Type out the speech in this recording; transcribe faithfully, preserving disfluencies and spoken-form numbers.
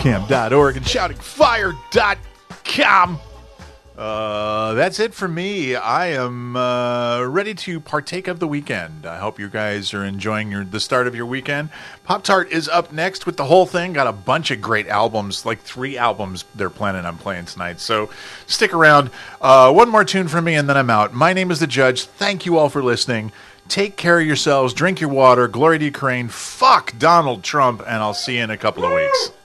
cam dot org and shouting fire dot com. Uh, that's it for me. I am uh, ready to partake of the weekend. I hope you guys are enjoying your, the start of your weekend. Pop-Tart is up next with the whole thing. Got a bunch of great albums, like three albums they're planning on playing tonight. So stick around. Uh, one more tune from me and then I'm out. My name is The Judge. Thank you all for listening. Take care of yourselves. Drink your water. Glory to Ukraine. Fuck Donald Trump. And I'll see you in a couple of weeks.